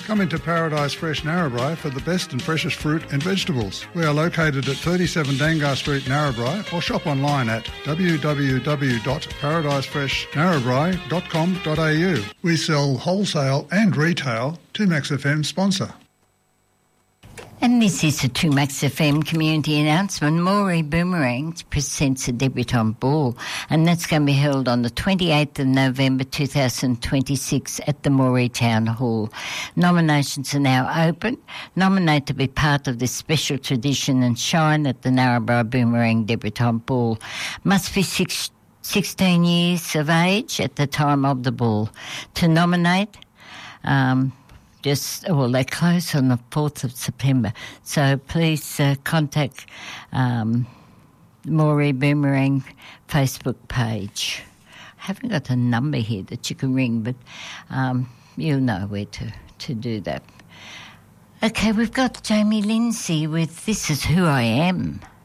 Come into Paradise Fresh Narrabri for the best and freshest fruit and vegetables. We are located at 37 Dangar Street, Narrabri, or shop online at www.paradisefreshnarrabri.com.au. We sell wholesale and retail to Max FM sponsor. And this is a 2Max FM community announcement. Moree Boomerang presents a debutante ball, and that's going to be held on the 28th of November 2026 at the Moree Town Hall. Nominations are now open. Nominate to be part of this special tradition and shine at the Narrabri Boomerang debutante ball. Must be 16 years of age at the time of the ball. To nominate, they close on the 4th of September. So please contact Moree Boomerang Facebook page. I haven't got a number here that you can ring, but you'll know where to do that. Okay, we've got Jamie Lindsay with This Is Who I Am.